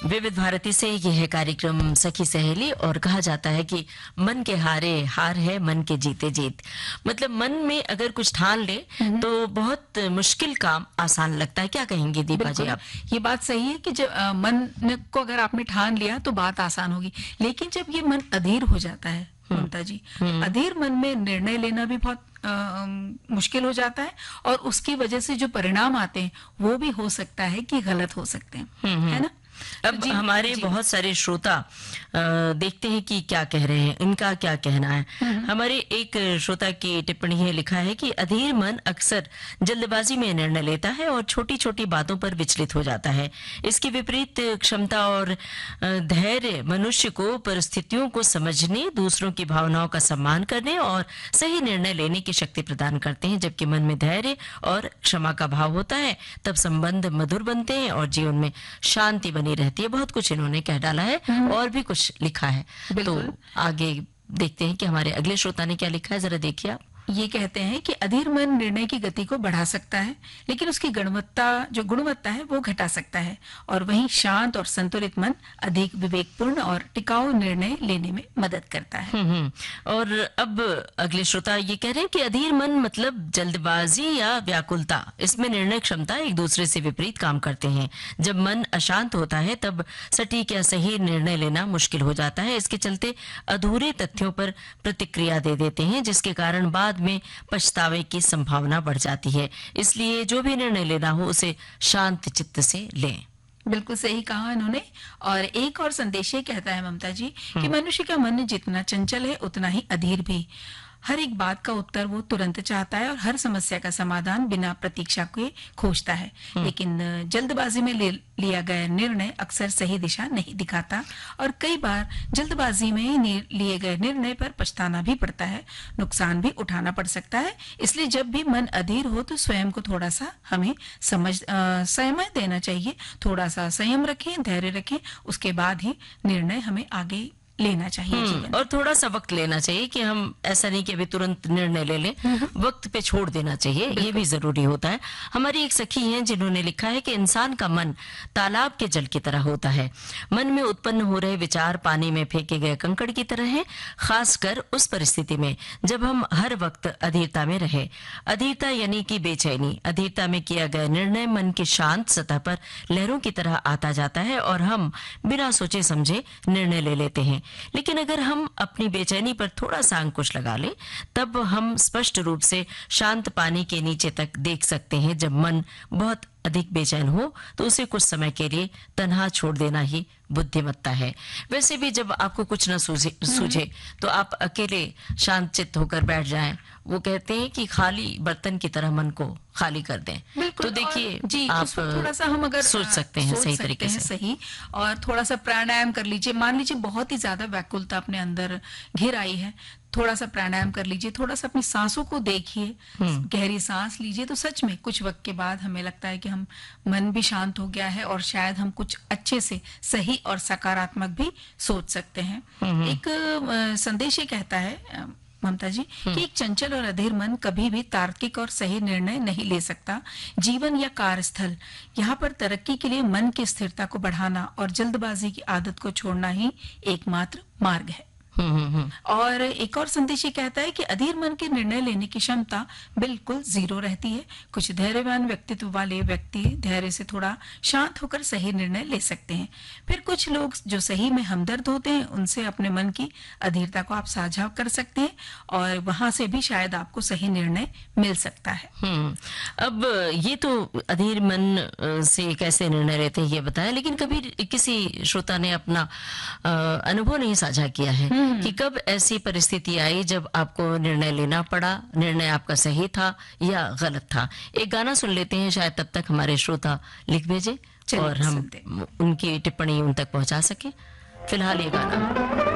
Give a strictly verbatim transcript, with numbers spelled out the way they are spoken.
विविध भारती से ये है कार्यक्रम सखी सहेली और कहा जाता है कि मन के हारे हार है, मन के जीते जीत। मतलब मन में अगर कुछ ठान ले तो बहुत मुश्किल काम आसान लगता है। क्या कहेंगे दीपा जी आप? ये बात सही है कि जब अ, मन न- को अगर आपने ठान लिया तो बात आसान होगी, लेकिन जब ये मन अधीर हो जाता है ममता जी, अधीर मन में निर्णय लेना भी बहुत अ, अम, मुश्किल हो जाता है और उसकी वजह से जो परिणाम आते हैं वो भी हो सकता है कि गलत हो सकते हैं, है ना। अब जी, हमारे जी। बहुत सारे श्रोता अ, देखते हैं कि क्या कह रहे हैं, इनका क्या कहना है। हमारे एक श्रोता की टिप्पणी है, लिखा है कि अधीर मन अक्सर जल्दबाजी में निर्णय लेता है और छोटी छोटी बातों पर विचलित हो जाता है। इसकी विपरीत क्षमता और अ, धैर्य मनुष्य को परिस्थितियों को समझने, दूसरों की भावनाओं का सम्मान करने और सही निर्णय लेने की शक्ति प्रदान करते हैं। जबकि मन में धैर्य और क्षमा का भाव होता है तब संबंध मधुर बनते हैं और जीवन में शांति बनी रहती है। बहुत कुछ इन्होंने कह डाला है और भी कुछ लिखा है, तो बिल्कुल। आगे देखते हैं कि हमारे अगले श्रोता ने क्या लिखा है। जरा देखिए आप। ये कहते हैं कि अधीर मन निर्णय की गति को बढ़ा सकता है, लेकिन उसकी गुणवत्ता जो गुणवत्ता है वो घटा सकता है, और वहीं शांत और संतुलित मन अधिक विवेकपूर्ण और टिकाऊ निर्णय लेने में मदद करता है। हम्म हम्म। और अब अगले श्रोता ये कह रहे हैं कि अधीर मन मतलब जल्दबाजी या व्याकुलता। इसमें निर्णय क्षमता एक दूसरे से विपरीत काम करते हैं। जब मन अशांत होता है तब सटीक या सही निर्णय लेना मुश्किल हो जाता है। इसके चलते अधूरे तथ्यों पर प्रतिक्रिया दे देते हैं, जिसके कारण बाद में पछतावे की संभावना बढ़ जाती है। इसलिए जो भी निर्णय लेना हो उसे शांत चित्त से लें। बिल्कुल सही कहा इन्होंने। और एक और संदेश ये कहता है ममता जी कि मनुष्य का मन जितना चंचल है उतना ही अधीर भी। हर एक बात का उत्तर वो तुरंत चाहता है और हर समस्या का समाधान बिना प्रतीक्षा के खोजता है, लेकिन अ, जल्दबाजी में ले लिया गया निर्णय अक्सर सही दिशा नहीं दिखाता और कई बार जल्दबाजी में नि- लिए गए निर्णय पर पछताना भी पड़ता है, नुकसान भी उठाना पड़ सकता है। इसलिए जब भी मन अधीर हो तो स्वयं को थोड़ा सा हमें समझ अ, समय देना चाहिए, थोड़ा सा संयम रखें, धैर्य रखें, उसके बाद ही निर्णय हमें आगे लेना चाहिए जीवन। और थोड़ा सा वक्त लेना चाहिए कि हम ऐसा नहीं कि अभी तुरंत निर्णय ले लें, वक्त पे छोड़ देना चाहिए, ये भी जरूरी होता है। हमारी एक सखी हैं जिन्होंने लिखा है कि इंसान का मन तालाब के जल की तरह होता है। मन में उत्पन्न हो रहे विचार पानी में फेंके गए कंकड़ की तरह हैं, खासकर उस परिस्थिति में जब हम हर वक्त अधीरता में रहे। अधीरता यानी कि बेचैनी। अधीरता में किया गया निर्णय मन की शांत सतह पर लहरों की तरह आता जाता है और हम बिना सोचे समझे निर्णय ले लेते हैं। लेकिन अगर हम अपनी बेचैनी पर थोड़ा सा अंकुश लगा लें तब हम स्पष्ट रूप से शांत पानी के नीचे तक देख सकते हैं। जब मन बहुत अधिक बेचैन हो तो उसे कुछ समय के लिए तन्हा छोड़ देना ही बुद्धिमत्ता है। वैसे भी जब आपको कुछ न सूझे सूझे तो आप अकेले शांत चित्त होकर बैठ जाएं। वो कहते हैं कि खाली बर्तन की तरह मन को खाली कर दें। बिल्कुल। तो देखिए और जी, आप उस वक्त थोड़ा सा हम अगर सोच अ, सकते हैं सोच सही सकते तरीके हैं, से। सही, और थोड़ा सा प्राणायाम कर लीजिए। मान लीजिए बहुत ही ज्यादा व्याकुलता अपने अंदर घिर आई है, थोड़ा सा प्राणायाम कर लीजिए, थोड़ा सा अपनी सांसों को देखिए, गहरी सांस लीजिए, तो सच में कुछ वक्त के बाद हमें लगता है कि हम मन भी शांत हो गया है और शायद हम कुछ अच्छे से सही और सकारात्मक भी सोच सकते हैं। एक अ, संदेश ये कहता है अ, ममता जी कि एक चंचल और अधीर मन कभी भी तार्किक और सही निर्णय नहीं ले सकता। जीवन या कार्यस्थल, यहाँ पर तरक्की के लिए मन की स्थिरता को बढ़ाना और जल्दबाजी की आदत को छोड़ना ही एकमात्र मार्ग है। हम्म हम्म हम्म। और एक और संदेश ये कहता है कि अधीर मन के निर्णय लेने की क्षमता बिल्कुल जीरो रहती है। कुछ धैर्यवान व्यक्तित्व वाले व्यक्ति धैर्य से थोड़ा शांत होकर सही निर्णय ले सकते हैं। फिर कुछ लोग जो सही में हमदर्द होते हैं उनसे अपने मन की अधीरता को आप साझा कर सकते हैं और वहां से भी शायद आपको सही निर्णय मिल सकता है। हम्म। अब ये तो अधीर मन अ, से कैसे निर्णय लेते हैं ये बताया, लेकिन कभी किसी श्रोता ने अपना अ, अनुभव नहीं साझा किया है कि कब ऐसी परिस्थिति आई जब आपको निर्णय लेना पड़ा, निर्णय आपका सही था या गलत था। एक गाना सुन लेते हैं, शायद तब तक हमारे श्रोता लिख भेजे चलिए, और हम सुनते हैं। उनकी टिप्पणी उन तक पहुंचा सके। फिलहाल ये गाना